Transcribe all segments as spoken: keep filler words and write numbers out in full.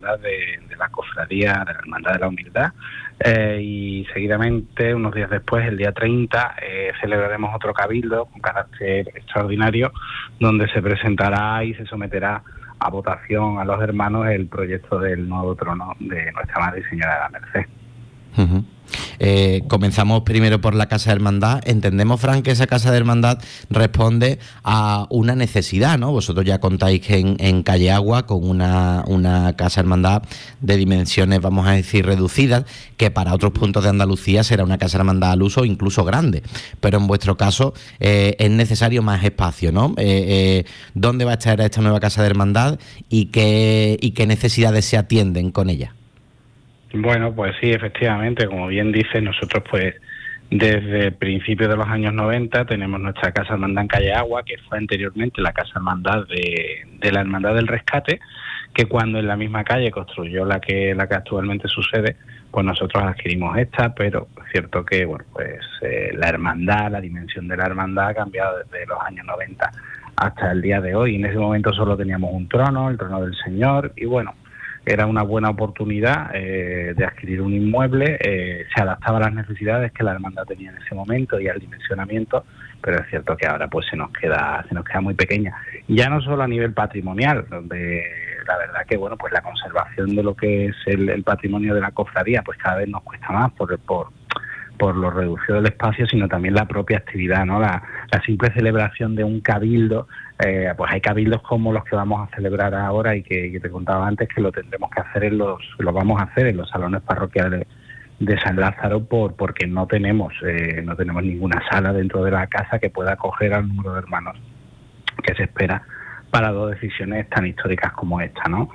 hermandad de, de la cofradía, de la Hermandad de la Humildad, eh, y seguidamente, unos días después, el día treinta, eh, celebraremos otro cabildo con carácter extraordinario, donde se presentará y se someterá a votación a los hermanos el proyecto del nuevo trono de Nuestra Madre y Señora de la Merced. Uh-huh. Eh, comenzamos primero por la Casa de Hermandad. Entendemos, Fran, que esa Casa de Hermandad responde a una necesidad, ¿no? Vosotros ya contáis que en, en Calle Agua, con una, una Casa de Hermandad de dimensiones, vamos a decir, reducidas, que para otros puntos de Andalucía será una Casa de Hermandad al uso incluso grande, pero en vuestro caso eh, es necesario más espacio, ¿no? Eh, eh, ¿Dónde va a estar esta nueva Casa de Hermandad y qué, y qué necesidades se atienden con ella? Bueno, pues sí, efectivamente, como bien dice, nosotros pues desde principios de los años noventa tenemos nuestra Casa Hermandad en Calle Agua, que fue anteriormente la Casa Hermandad de, de la Hermandad del Rescate, que cuando en la misma calle construyó la que la que actualmente sucede, pues nosotros adquirimos esta, pero es cierto que bueno, pues eh, la hermandad, la dimensión de la hermandad ha cambiado desde los años noventa hasta el día de hoy. En ese momento solo teníamos un trono, el trono del Señor, y bueno, era una buena oportunidad eh, de adquirir un inmueble, eh, se adaptaba a las necesidades que la hermandad tenía en ese momento y al dimensionamiento, pero es cierto que ahora pues se nos queda se nos queda muy pequeña. Ya no solo a nivel patrimonial, donde la verdad que bueno, pues la conservación de lo que es el, el patrimonio de la cofradía pues cada vez nos cuesta más por por por lo reducido del espacio, sino también la propia actividad, ¿no? La, la simple celebración de un cabildo, eh, pues hay cabildos como los que vamos a celebrar ahora y que, que te contaba antes que lo tendremos que hacer en los, lo vamos a hacer en los salones parroquiales de San Lázaro por porque no tenemos eh, no tenemos ninguna sala dentro de la casa que pueda acoger al número de hermanos que se espera para dos decisiones tan históricas como esta, ¿no?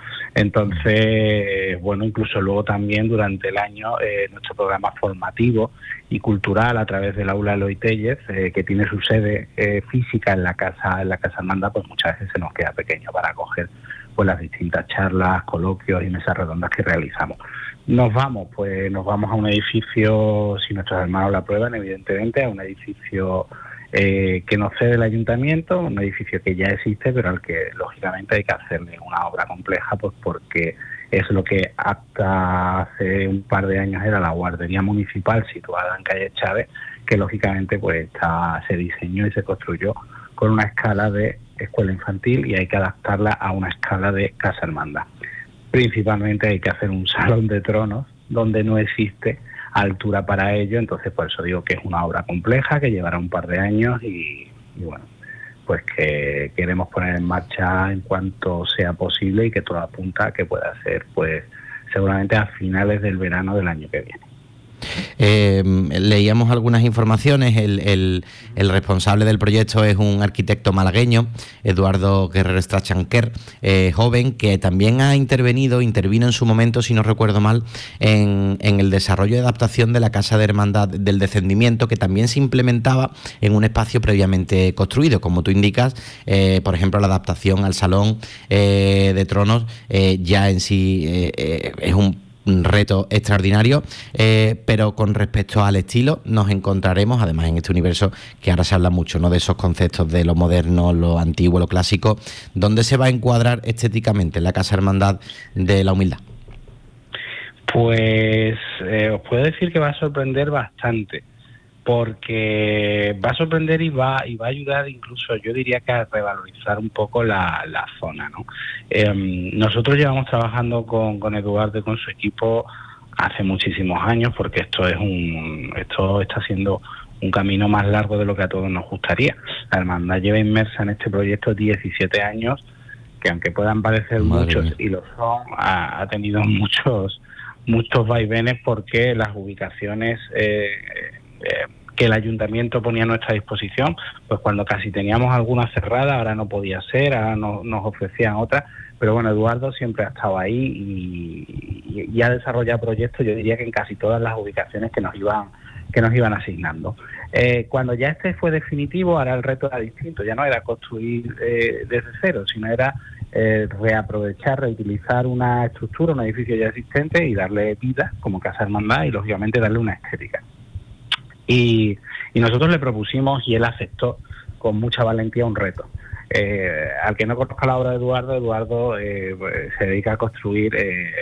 Entonces, bueno, incluso luego también durante el año eh, nuestro programa formativo y cultural a través del aula Eloy Tellez, eh, que tiene su sede eh, física en la casa en la casa Hermandad, pues muchas veces se nos queda pequeño para acoger pues las distintas charlas, coloquios y mesas redondas que realizamos. Nos vamos, pues nos vamos a un edificio, si nuestros hermanos la aprueban, evidentemente, a un edificio Eh, que nos cede el ayuntamiento, un edificio que ya existe, pero al que lógicamente hay que hacerle una obra compleja, pues porque es lo que hasta hace un par de años era la guardería municipal situada en calle Chávez, que lógicamente pues está, se diseñó y se construyó con una escala de escuela infantil y hay que adaptarla a una escala de casa hermandad. Principalmente hay que hacer un salón de tronos donde no existe altura para ello, entonces por eso digo que es una obra compleja que llevará un par de años y, y bueno, pues que queremos poner en marcha en cuanto sea posible y que todo apunta a que pueda ser pues seguramente a finales del verano del año que viene. Eh, leíamos algunas informaciones, el, el, el responsable del proyecto es un arquitecto malagueño, Eduardo Guerrero Strachanquer, eh, joven, que también ha intervenido, intervino en su momento, si no recuerdo mal, en, en el desarrollo y adaptación de la Casa de Hermandad del Descendimiento, que también se implementaba en un espacio previamente construido, como tú indicas, eh, por ejemplo, la adaptación al Salón eh, de Tronos eh, ya en sí eh, eh, es un un reto extraordinario, eh, pero con respecto al estilo nos encontraremos, además en este universo que ahora se habla mucho, ¿no?, de esos conceptos de lo moderno, lo antiguo, lo clásico, ¿dónde se va a encuadrar estéticamente la Casa Hermandad de la Humildad? Pues eh, os puedo decir que va a sorprender bastante, porque va a sorprender y va y va a ayudar incluso, yo diría que a revalorizar un poco la, la zona, ¿no? Eh, nosotros llevamos trabajando con, con Eduardo y con su equipo hace muchísimos años, porque esto es un esto está siendo un camino más largo de lo que a todos nos gustaría. La hermandad lleva inmersa en este proyecto diecisiete años, que aunque puedan parecer Madre muchos, mía. y lo son, ha, ha tenido muchos muchos vaivenes porque las ubicaciones eh, eh, que el ayuntamiento ponía a nuestra disposición, pues cuando casi teníamos alguna cerrada, ahora no podía ser, ahora no, nos ofrecían otras, pero bueno, Eduardo siempre ha estado ahí y, y, y ha desarrollado proyectos, yo diría que en casi todas las ubicaciones que nos iban que nos iban asignando. Eh, cuando ya este fue definitivo, ahora el reto era distinto, ya no era construir eh, desde cero, sino era eh, reaprovechar, reutilizar una estructura, un edificio ya existente y darle vida como Casa Hermandad y lógicamente darle una estética. Y, y nosotros le propusimos y él aceptó con mucha valentía un reto. Eh, al que no conozca la obra de Eduardo, Eduardo eh, pues, se dedica a construir eh,